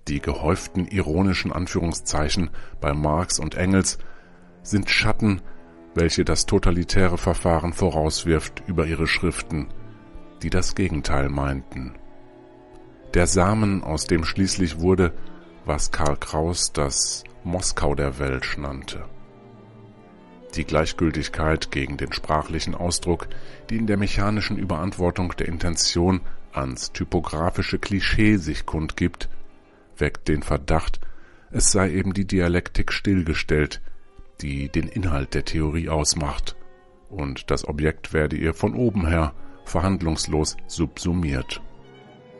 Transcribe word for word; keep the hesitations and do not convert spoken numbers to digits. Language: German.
Die gehäuften ironischen Anführungszeichen bei Marx und Engels sind Schatten, welche das totalitäre Verfahren vorauswirft über ihre Schriften, die das Gegenteil meinten. Der Samen, aus dem schließlich wurde, was Karl Kraus das Moskau der Welt nannte. Die Gleichgültigkeit gegen den sprachlichen Ausdruck, die in der mechanischen Überantwortung der Intention ans typografische Klischee sich kundgibt, weckt den Verdacht, es sei eben die Dialektik stillgestellt, die den Inhalt der Theorie ausmacht, und das Objekt werde ihr von oben her verhandlungslos subsumiert.